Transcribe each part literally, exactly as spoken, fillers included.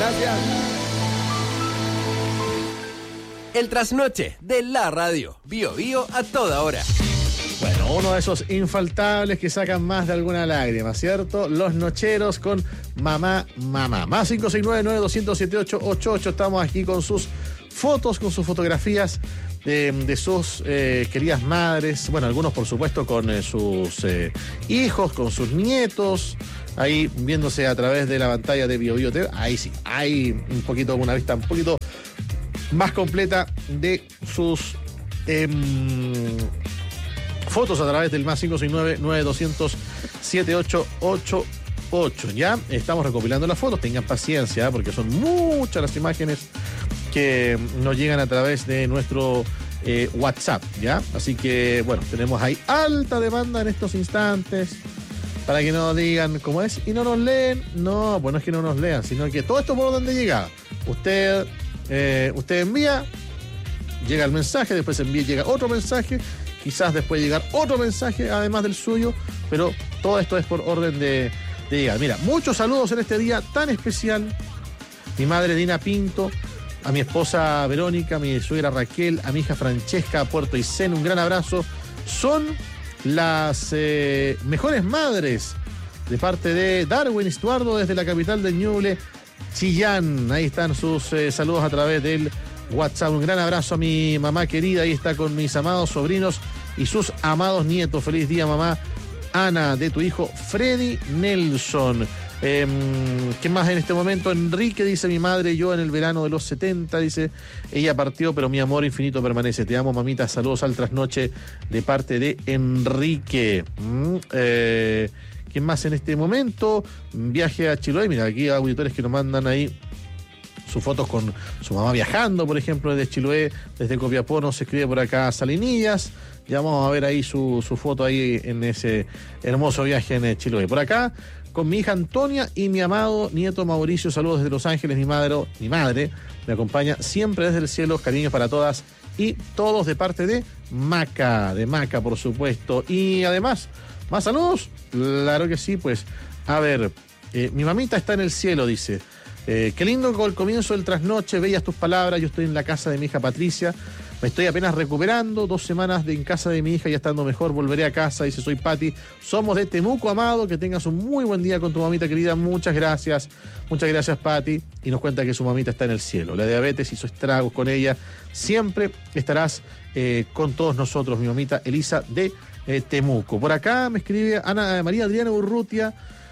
Gracias. El trasnoche de la radio. Bio Bio a toda hora. Bueno, uno de esos infaltables que sacan más de alguna lágrima, ¿cierto? Los nocheros con Mamá, Mamá. Más cinco seis nueve, nueve dos cero cero, siete ocho ocho ocho. Estamos aquí con sus fotos, con sus fotografías de, de sus eh, queridas madres. Bueno, algunos, por supuesto, con eh, sus eh, hijos, con sus nietos. Ahí viéndose a través de la pantalla de Bio Bio T V. Ahí sí, hay un poquito, una vista un poquito más completa de sus eh, fotos a través del más cinco seis nueve, nueve dos cero cero, siete ocho ocho ocho. Ya estamos recopilando las fotos, tengan paciencia, porque son muchas las imágenes que nos llegan a través de nuestro eh, WhatsApp, ¿ya? Así que, bueno, tenemos ahí alta demanda en estos instantes, para que no digan cómo es y no nos leen. No, pues no es que no nos lean, sino que todo esto por donde llega. Usted, eh, usted envía, llega el mensaje, después envía, llega otro mensaje, quizás después llegar otro mensaje además del suyo, pero todo esto es por orden de, de llegar. Mira, muchos saludos en este día tan especial. Mi madre Dina Pinto, a mi esposa Verónica, a mi suegra Raquel, a mi hija Francesca, a Puerto Aysén, un gran abrazo. Son las eh, mejores madres de parte de Darwin Estuardo desde la capital del Ñuble, Chillán. Ahí están sus eh, saludos a través del WhatsApp. Un gran abrazo a mi mamá querida. Ahí está con mis amados sobrinos y sus amados nietos. Feliz día, mamá Ana, de tu hijo Freddy Nelson. Eh, ¿Qué más en este momento? Enrique dice: mi madre, yo en el verano de los setenta, dice, ella partió, pero mi amor infinito permanece. Te amo, mamita. Saludos al trasnoche de parte de Enrique. Mm, eh, ¿Quién más en este momento? Viaje a Chiloé. Mira, aquí hay auditores que nos mandan ahí sus fotos con su mamá viajando, por ejemplo, desde Chiloé, desde Copiapó. Nos escribe por acá Salinillas. Ya vamos a ver ahí su, su foto ahí en ese hermoso viaje en Chiloé. Por acá, con mi hija Antonia y mi amado nieto Mauricio. Saludos desde Los Ángeles. Mi madre, mi madre me acompaña siempre desde el cielo. Cariños para todas y todos de parte de Maca, de Maca, por supuesto. Y además, ¿más saludos? Claro que sí, pues. A ver, eh, mi mamita está en el cielo, dice. Eh, qué lindo con el comienzo del trasnoche, bellas tus palabras. Yo estoy en la casa de mi hija Patricia. Me estoy apenas recuperando, dos semanas de en casa de mi hija, ya estando mejor, volveré a casa. Dice, soy Pati, somos de Temuco, amado, que tengas un muy buen día con tu mamita querida. Muchas gracias, muchas gracias, Pati. Y nos cuenta que su mamita está en el cielo. La diabetes hizo estragos con ella. Siempre estarás eh, con todos nosotros, mi mamita Elisa de eh, Temuco. Por acá me escribe Ana María Adriana Urrutia.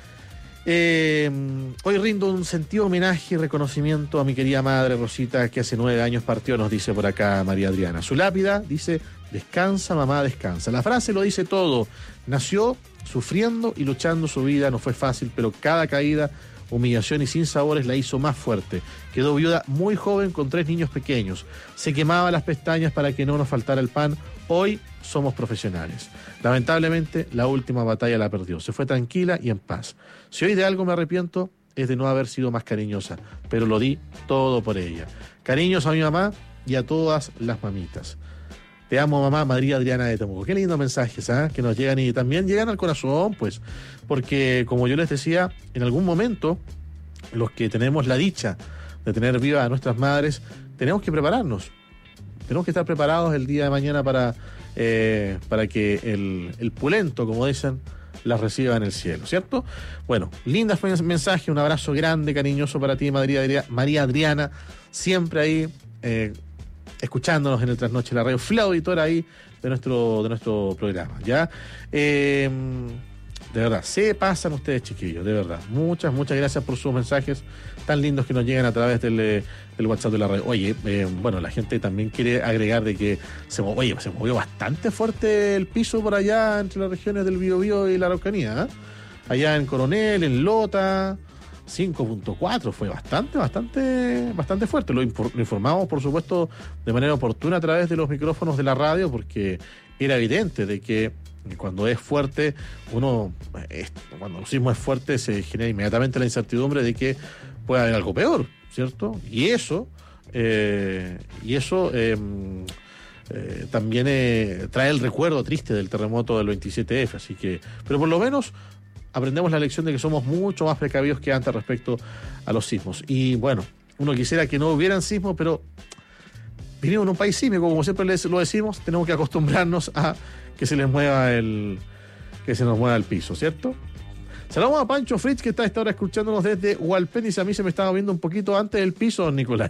Eh, hoy rindo un sentido homenaje y reconocimiento a mi querida madre Rosita, que hace nueve años partió, nos dice por acá María Adriana. Su lápida dice: descansa, mamá, descansa. La frase lo dice todo. Nació sufriendo y luchando su vida, no fue fácil, pero cada caída, humillación y sinsabores la hizo más fuerte. Quedó viuda muy joven con tres niños pequeños. Se quemaba las pestañas para que no nos faltara el pan. Hoy somos profesionales. Lamentablemente, la última batalla la perdió. Se fue tranquila y en paz. Si hoy de algo me arrepiento, es de no haber sido más cariñosa, pero lo di todo por ella. Cariños a mi mamá y a todas las mamitas. Te amo, mamá, María Adriana de Temuco. Qué lindos mensajes, ¿eh? Que nos llegan y también llegan al corazón, pues, porque como yo les decía, en algún momento, los que tenemos la dicha de tener viva a nuestras madres, tenemos que prepararnos. Tenemos que estar preparados el día de mañana para, eh, para que el, el pulento, como dicen, las reciba en el cielo, ¿cierto? Bueno, lindas mensajes, un abrazo grande, cariñoso para ti, María Adriana, María Adriana siempre ahí, eh, escuchándonos en el Trasnoche de la Radio, fiel auditora ahí de nuestro, de nuestro programa, ¿ya? Eh, de verdad, se pasan ustedes, chiquillos, de verdad. Muchas, muchas gracias por sus mensajes tan lindos que nos llegan a través del, del WhatsApp de la radio. Oye, eh, bueno, la gente también quiere agregar de que se, oye, se movió bastante fuerte el piso por allá entre las regiones del Biobío y la Araucanía, ¿eh? Allá en Coronel, en Lota, cinco punto cuatro, fue bastante, bastante, bastante fuerte. Lo, lo informamos, por supuesto, de manera oportuna a través de los micrófonos de la radio, porque era evidente de que cuando es fuerte, uno, es, cuando el sismo es fuerte, se genera inmediatamente la incertidumbre de que puede haber algo peor, ¿cierto? Y eso, eh, y eso eh, eh, también eh, trae el recuerdo triste del terremoto del veintisiete efe, así que, pero por lo menos aprendemos la lección de que somos mucho más precavidos que antes respecto a los sismos. Y bueno, uno quisiera que no hubieran sismos, pero vivimos en un país sísmico, como siempre les lo decimos, tenemos que acostumbrarnos a que se les mueva el, que se nos mueva el piso, ¿cierto? Saludos a Pancho Fritz, que está a esta hora escuchándonos desde Hualpén. Dice, a mí se me estaba viendo un poquito antes del piso, Nicolás.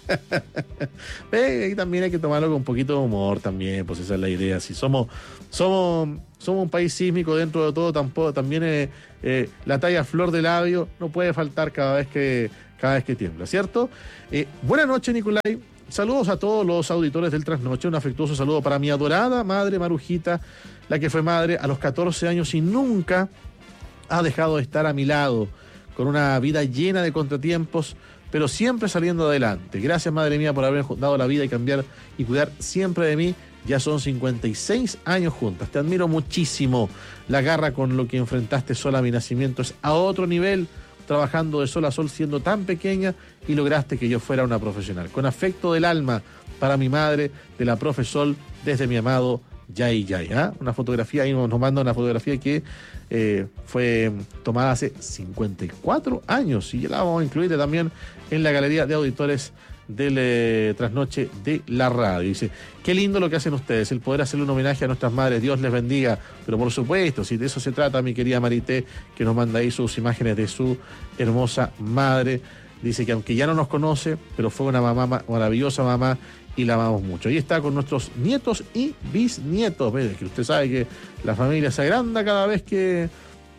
eh, y también hay que tomarlo con un poquito de humor también, pues esa es la idea. Si somos, somos, somos un país sísmico dentro de todo, tampoco, también eh, eh, la talla flor de labio no puede faltar cada vez que, cada vez que tiembla, ¿cierto? Eh, buenas noches, Nicolai. Saludos a todos los auditores del Trasnoche. Un afectuoso saludo para mi adorada madre Marujita, la que fue madre a los catorce años y nunca ha dejado de estar a mi lado, con una vida llena de contratiempos, pero siempre saliendo adelante. Gracias, madre mía, por haberme dado la vida y cambiar y cuidar siempre de mí. Ya son cincuenta y seis años juntas. Te admiro muchísimo. La garra con lo que enfrentaste sola a mi nacimiento es a otro nivel, trabajando de sol a sol siendo tan pequeña y lograste que yo fuera una profesional. Con afecto del alma para mi madre, de la profe Sol, desde mi amado Yay Yay. ¿eh? Una fotografía, ahí nos manda una fotografía que eh, fue tomada hace cincuenta y cuatro años y ya la vamos a incluir también en la galería de auditores del eh, Trasnoche de la radio. Dice, qué lindo lo que hacen ustedes, el poder hacerle un homenaje a nuestras madres, Dios les bendiga, pero por supuesto, si de eso se trata, mi querida Marité, que nos manda ahí sus imágenes de su hermosa madre. Dice que aunque ya no nos conoce, pero fue una mamá, maravillosa mamá, y la amamos mucho. Ahí está con nuestros nietos y bisnietos. ¿Ves? Que usted sabe que la familia se agranda cada vez que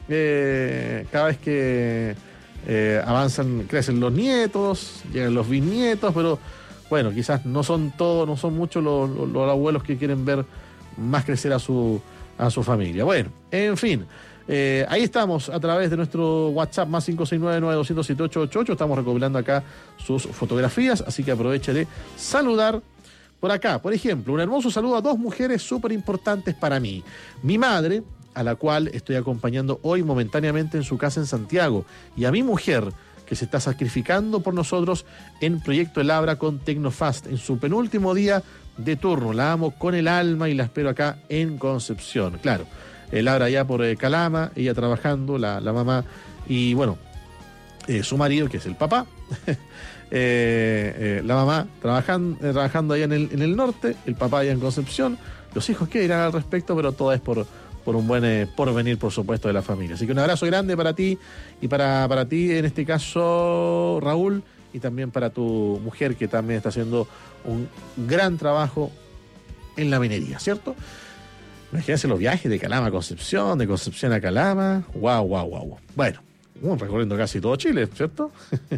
eh, cada vez que eh, avanzan, crecen los nietos, llegan los bisnietos, pero bueno, quizás no son todos, no son muchos los, los, los abuelos que quieren ver más crecer a su a su familia. Bueno, en fin. Eh, ahí estamos a través de nuestro WhatsApp más cinco seis nueve, nueve dos cero siete, ocho ocho ocho. Estamos recopilando acá sus fotografías, así que aproveche de saludar por acá. Por ejemplo, un hermoso saludo a dos mujeres súper importantes para mí. Mi madre, a la cual estoy acompañando hoy momentáneamente en su casa en Santiago, y a mi mujer, que se está sacrificando por nosotros en Proyecto El Abra con Tecnofast, en su penúltimo día de turno. La amo con el alma y la espero acá en Concepción. Claro, El Abra ya por eh, Calama, ella trabajando, la, la mamá, y bueno, eh, su marido, que es el papá, eh, eh, la mamá trabajando, eh, trabajando allá en el, en el norte, el papá allá en Concepción, los hijos que dirán al respecto, pero todo es por, por un buen eh, porvenir, por supuesto, de la familia. Así que un abrazo grande para ti y para, para ti, en este caso, Raúl, y también para tu mujer, que también está haciendo un gran trabajo en la minería, ¿cierto? Imagínense los viajes de Calama a Concepción, de Concepción a Calama. Guau, guau, guau. Bueno, recorriendo casi todo Chile, ¿cierto?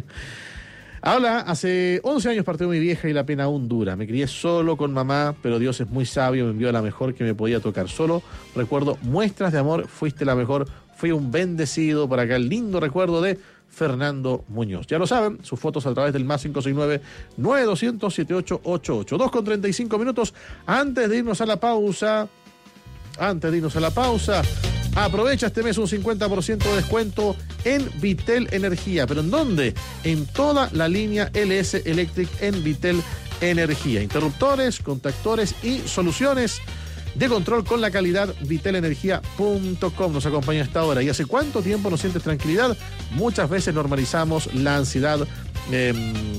Habla, hace once años partió mi vieja y la pena aún dura. Me crié solo con mamá, pero Dios es muy sabio, me envió a la mejor que me podía tocar. Solo recuerdo muestras de amor, fuiste la mejor, fui un bendecido. Por acá el lindo recuerdo de Fernando Muñoz. Ya lo saben, sus fotos a través del más cinco seis nueve, nueve dos cero cero, siete ocho ocho ocho. dos con treinta y cinco minutos antes de irnos a la pausa. Antes de irnos a la pausa, aprovecha este mes un cincuenta por ciento de descuento en Vitel Energía. ¿Pero en dónde? En toda la línea L S Electric en Vitel Energía. Interruptores, contactores y soluciones de control con la calidad vitel energía punto com. Nos acompaña hasta ahora. ¿Y hace cuánto tiempo no sientes tranquilidad? Muchas veces normalizamos la ansiedad. Eh,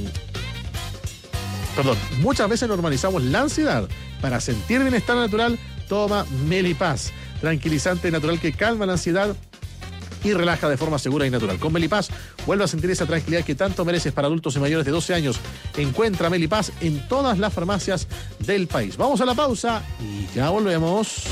perdón, muchas veces normalizamos la ansiedad. Para sentir bienestar natural, toma Melipaz, tranquilizante natural que calma la ansiedad y relaja de forma segura y natural. Con Melipaz, vuelve a sentir esa tranquilidad que tanto mereces. Para adultos y mayores de doce años. Encuentra Melipaz en todas las farmacias del país. Vamos a la pausa y ya volvemos.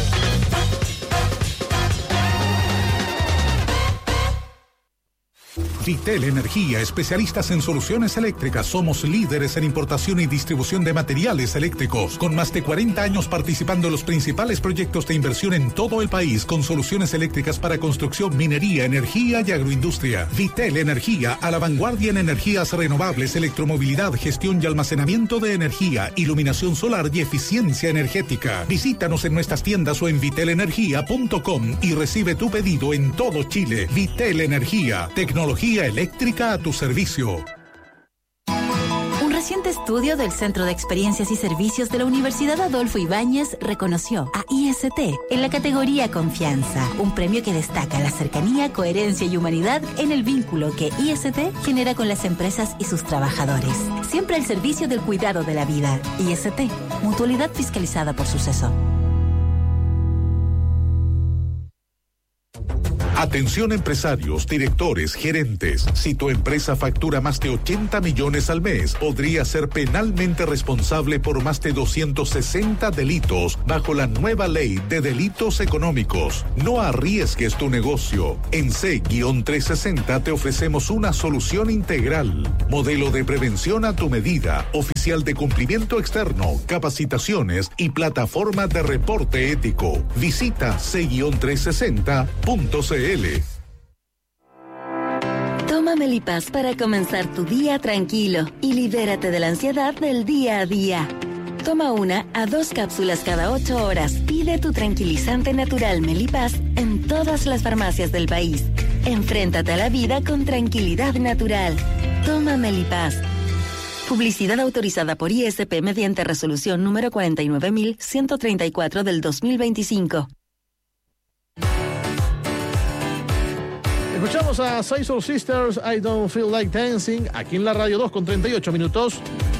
Vitel Energía, especialistas en soluciones eléctricas. Somos líderes en importación y distribución de materiales eléctricos, con más de cuarenta años participando en los principales proyectos de inversión en todo el país, con soluciones eléctricas para construcción, minería, energía y agroindustria. Vitel Energía, a la vanguardia en energías renovables, electromovilidad, gestión y almacenamiento de energía, iluminación solar y eficiencia energética. Visítanos en nuestras tiendas o en vitel energía punto com y recibe tu pedido en todo Chile. Vitel Energía, tecnología eléctrica a tu servicio. Un reciente estudio del Centro de Experiencias y Servicios de la Universidad Adolfo Ibáñez reconoció a I I S T en la categoría Confianza, un premio que destaca la cercanía, coherencia y humanidad en el vínculo que I S T genera con las empresas y sus trabajadores. Siempre al servicio del cuidado de la vida. I S T, mutualidad fiscalizada por Suceso. Atención empresarios, directores, gerentes. Si tu empresa factura más de ochenta millones al mes, podría ser penalmente responsable por más de doscientos sesenta delitos bajo la nueva ley de delitos económicos. No arriesgues tu negocio. En C trescientos sesenta te ofrecemos una solución integral. Modelo de prevención a tu medida, oficial de cumplimiento externo, capacitaciones y plataforma de reporte ético. Visita C trescientos sesenta punto c l. Toma Melipaz para comenzar tu día tranquilo y libérate de la ansiedad del día a día. Toma una a dos cápsulas cada ocho horas. Pide tu tranquilizante natural Melipaz en todas las farmacias del país. Enfréntate a la vida con tranquilidad natural. Toma Melipaz. Publicidad autorizada por I S P mediante resolución número cuarenta y nueve mil ciento treinta y cuatro del dos mil veinticinco. Escuchamos a Soul Sisters, I Don't Feel Like Dancing, aquí en la radio, dos con treinta y ocho minutos.